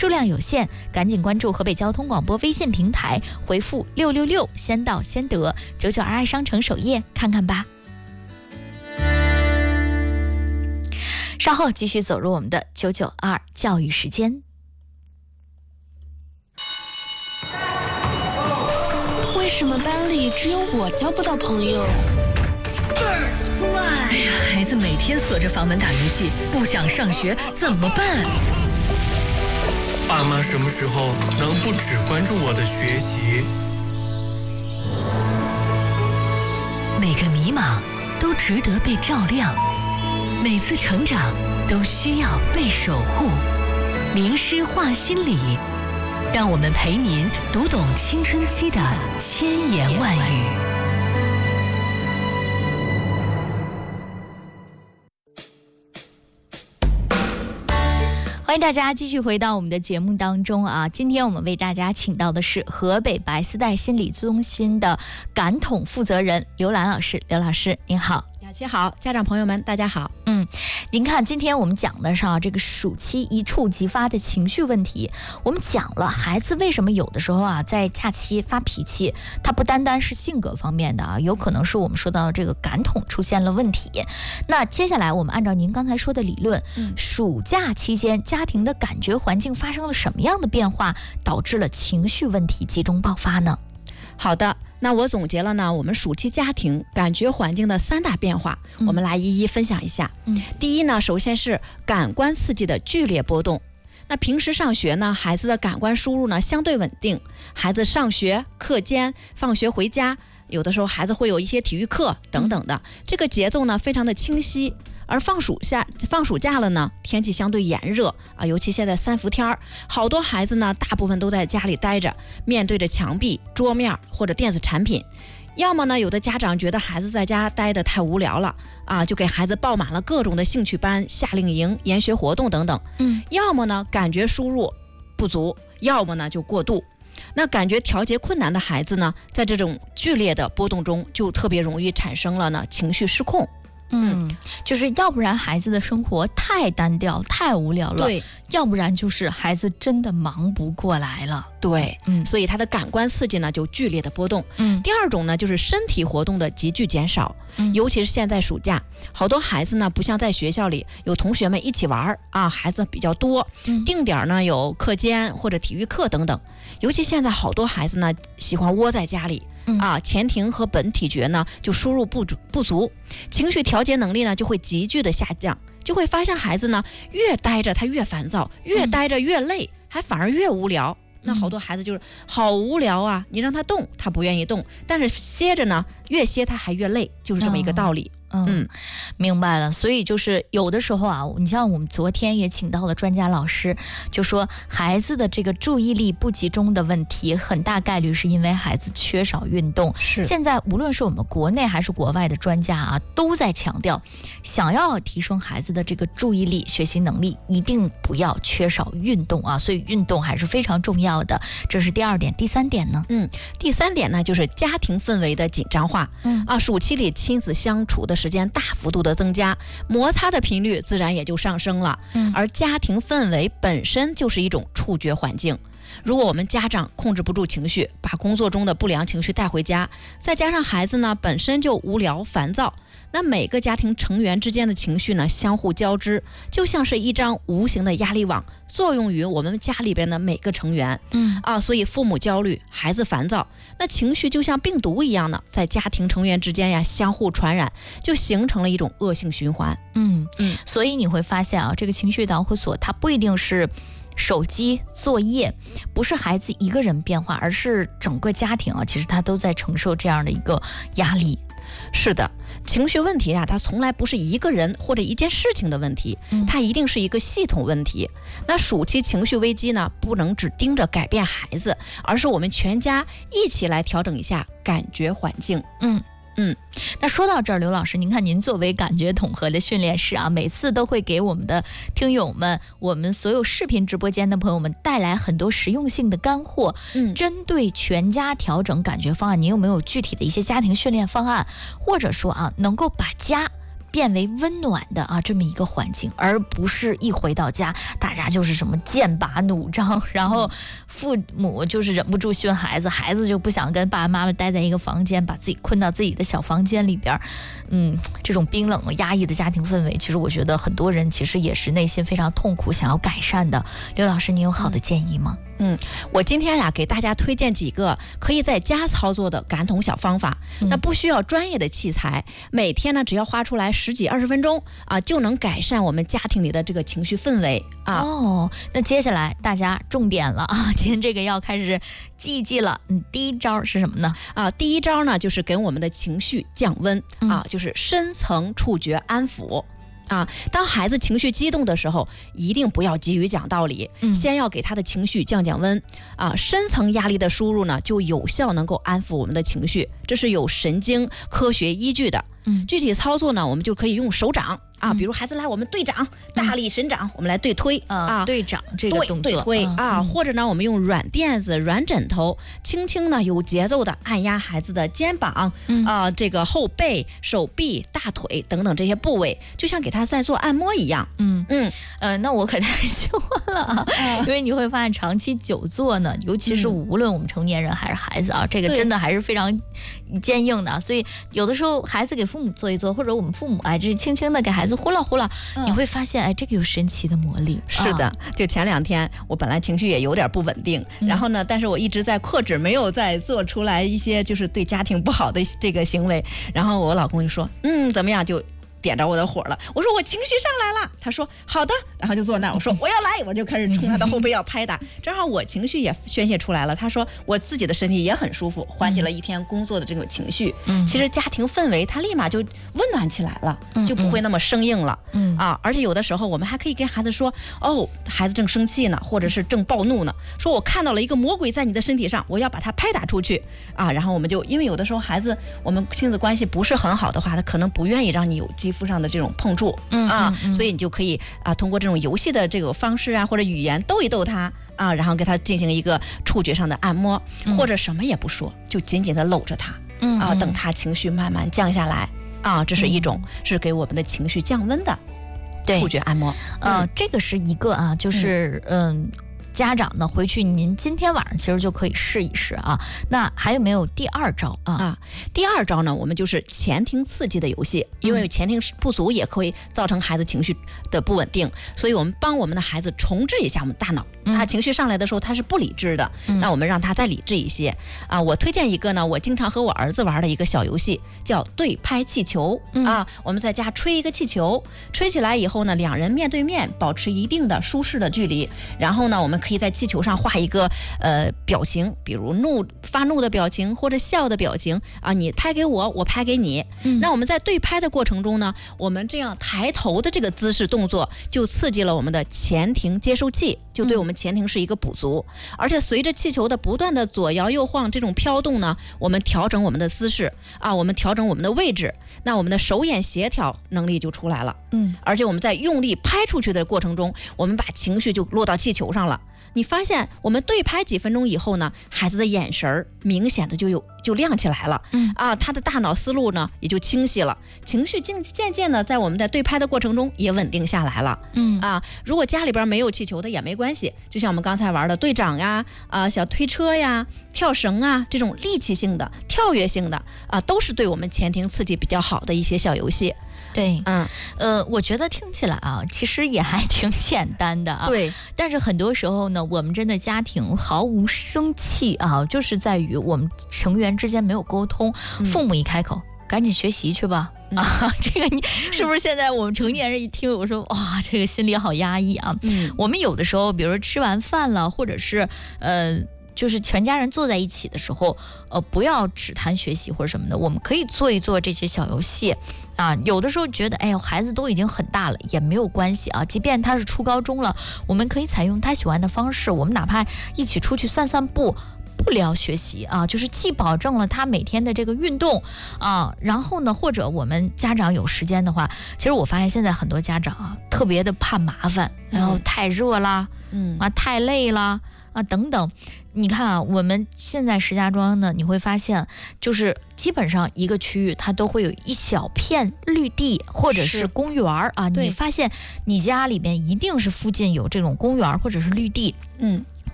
数量有限，赶紧关注河北交通广播微信平台，回复666，先到先得，9922商城首页看看吧。稍后继续走入我们的992教育时间。 为什么班里只有我交不到朋友？ 哎呀，孩子每天锁着房门打游戏，不想上学怎么办？ 爸妈什么时候能不只关注我的学习？ 每个迷茫都值得被照亮，每次成长都需要被守护。名师话心理，让我们陪您读懂青春期的千言万语。 欢迎大家继续回到我们的节目当中啊！今天我们为大家请到的是河北白丝带心理中心的感统负责人刘兰老师。刘老师您好。 雅琪好，家长朋友们大家好。 您看今天我们讲的是这个暑期一触即发的情绪问题。我们讲了孩子为什么有的时候在假期发脾气，它不单单是性格方面的有可能是我们说到这个感统出现了问题。那接下来我们按照您刚才说的理论，暑假期间家庭的感觉环境发生了什么样的变化，导致了情绪问题集中爆发呢？ 好的，那我总结了呢我们暑期家庭感觉环境的3大变化，我们来一一分享一下。第一呢，首先是感官刺激的剧烈波动。那平时上学呢，孩子的感官输入呢相对稳定，孩子上学、课间、放学回家，有的时候孩子会有一些体育课等等的，这个节奏呢非常的清晰。而放暑假了呢，天气相对炎热尤其现在3伏天，好多孩子呢大部分都在家里待着，面对着墙壁、桌面或者电子产品。要么呢，有的家长觉得孩子在家待得太无聊了就给孩子报满了各种的兴趣班、夏令营、研学活动等等。要么呢，感觉输入不足，要么呢就过度。那感觉调节困难的孩子呢，在这种剧烈的波动中，就特别容易产生了呢情绪失控。 就是要不然孩子的生活太单调太无聊了， 对， 要不然就是孩子真的忙不过来了， 对，所以他的感官刺激呢就剧烈的波动。第二种呢，就是身体活动的急剧减少，尤其是现在暑假，好多孩子呢不像在学校里有同学们一起玩孩子比较多，定点呢有课间或者体育课等等，尤其现在好多孩子呢喜欢窝在家里前庭和本体觉呢就输入不足，情绪调节能力呢就会急剧的下降，就会发现孩子呢越待着他越烦躁，越待着越累，还反而越无聊。那好多孩子就是好无聊你让他动他不愿意动，但是歇着呢越歇他还越累，就是这么一个道理。 明白了。所以就是有的时候你像我们昨天也请到了专家老师，就说孩子的这个注意力不集中的问题，很大概率是因为孩子缺少运动。现在无论是我们国内还是国外的专家都在强调，想要提升孩子的这个注意力、学习能力，一定不要缺少运动所以运动还是非常重要的。这是第2点。第3点呢？ 第3点呢，就是家庭氛围的紧张化。暑期里亲子相处的时间大幅度的增加，摩擦的频率自然也就上升了。而家庭氛围本身就是一种触觉环境，如果我们家长控制不住情绪，把工作中的不良情绪带回家，再加上孩子呢本身就无聊烦躁，那每个家庭成员之间的情绪呢相互交织，就像是一张无形的压力网，作用于我们家里边的每个成员。所以父母焦虑，孩子烦躁，那情绪就像病毒一样的在家庭成员之间相互传染，就形成了一种恶性循环。 所以你会发现这个情绪导火索它不一定是手机、作业，不是孩子一个人变化，而是整个家庭其实他都在承受这样的一个压力。 是的，情绪问题它从来不是一个人或者一件事情的问题，它一定是一个系统问题。那暑期情绪危机呢，不能只盯着改变孩子，而是我们全家一起来调整一下感觉环境。 那说到这儿，刘老师，您看您作为感觉统合的训练师每次都会给我们的听友们，我们所有视频直播间的朋友们带来很多实用性的干货。针对全家调整感觉方案，您有没有具体的一些家庭训练方案，或者说能够把家变为温暖的啊这么一个环境，而不是一回到家大家就是什么剑拔弩张，然后父母就是忍不住训孩子，孩子就不想跟爸爸妈妈待在一个房间，把自己困到自己的小房间里边。这种冰冷压抑的家庭氛围，其实我觉得很多人其实也是内心非常痛苦，想要改善的。刘老师，你有好的建议吗？ 我今天呀给大家推荐几个可以在家操作的感统小方法，那不需要专业的器材，每天呢只要花出来10几20分钟啊，就能改善我们家庭里的这个情绪氛围啊。 那接下来大家重点了啊，今天这个要开始记一记了。第一招是什么呢？ 第一招呢就是给我们的情绪降温就是深层触觉安抚。当孩子情绪激动的时候，一定不要急于讲道理，先要给他的情绪降温深层压力的输入呢，就有效能够安抚我们的情绪，这是有神经科学依据的。具体操作呢，我们就可以用手掌比如孩子来我们对掌，大力神掌，我们来对推对掌这个动作对推或者呢我们用软垫子、软枕头，轻轻呢有节奏的按压孩子的肩膀这个后背、手臂、大腿等等这些部位，就像给他在做按摩一样。 那我可太喜欢了因为你会发现长期久坐呢，尤其是无论我们成年人还是孩子这个真的还是非常坚硬的，所以有的时候孩子给父母做一做，或者我们父母就是轻轻的给孩子呼啦呼啦，你会发现这个有神奇的魔力。 是的，就前2天我本来情绪也有点不稳定，然后呢但是我一直在克制，没有再做出来一些就是对家庭不好的这个行为，然后我老公就说怎么样，就点着我的火了。我说我情绪上来了，他说好的，然后就坐那儿。我说我要来，我就开始冲他的后背要拍打，正好我情绪也宣泄出来了。他说我自己的身体也很舒服，缓解了一天工作的这种情绪。其实家庭氛围它立马就温暖起来了，就不会那么生硬了。而且有的时候我们还可以跟孩子说，孩子正生气呢，或者是正暴怒呢，说我看到了一个魔鬼在你的身体上，我要把它拍打出去然后我们就因为有的时候孩子我们亲子关系不是很好的话，他可能不愿意让你有肌肤上的这种碰触所以你就可以通过这种游戏的这个方式或者语言逗一逗他然后给他进行一个触觉上的按摩，或者什么也不说，就紧紧的搂着他等他情绪慢慢降下来这是一种是给我们的情绪降温的触觉按摩。 这个是一个就是家长呢回去您今天晚上其实就可以试一试那还有没有第2招第2招呢，我们就是前庭刺激的游戏，因为前庭不足也可以造成孩子情绪的不稳定，所以我们帮我们的孩子重置一下我们大脑。他情绪上来的时候他是不理智的，那我们让他再理智一些我推荐一个呢，我经常和我儿子玩的一个小游戏，叫对拍气球我们在家吹一个气球，吹起来以后呢，2人面对面保持一定的舒适的距离，然后呢我们可以在气球上画一个表情，比如发怒的表情或者笑的表情你拍给我，我拍给你。那我们在对拍的过程中呢，我们这样抬头的这个姿势动作就刺激了我们的前庭接收器，就对我们前庭是一个补足。而且随着气球的不断的左摇右晃这种飘动呢，我们调整我们的姿势我们调整我们的位置，那我们的手眼协调能力就出来了。而且我们在用力拍出去的过程中，我们把情绪就落到气球上了。你发现我们对拍几分钟以后呢，孩子的眼神明显的就亮起来了他的大脑思路呢也就清晰了，情绪渐渐的在我们在对拍的过程中也稳定下来了。如果家里边没有气球的也没关系，就像我们刚才玩的对掌小推车呀、跳绳这种力气性的、跳跃性的都是对我们前庭刺激比较好的一些小游戏。 对，我觉得听起来其实也还挺简单的对， 但是很多时候呢，我们真的家庭毫无生气就是在于我们成员之间没有沟通。父母一开口，赶紧学习去吧这个你是不是现在我们成年人一听，我说哇，这个心里好压抑我们有的时候，比如说吃完饭了，或者是就是全家人坐在一起的时候，不要只谈学习或者什么的，我们可以做一做这些小游戏有的时候觉得哎呦孩子都已经很大了也没有关系即便他是初高中了，我们可以采用他喜欢的方式，我们哪怕一起出去散散步，不聊学习就是既保证了他每天的这个运动然后呢，或者我们家长有时间的话，其实我发现现在很多家长特别的怕麻烦，然后太热啦太累啦啊等等。你看啊，我们现在石家庄呢，你会发现就是基本上一个区域它都会有一小片绿地或者是公园啊，你发现你家里边一定是附近有这种公园或者是绿地。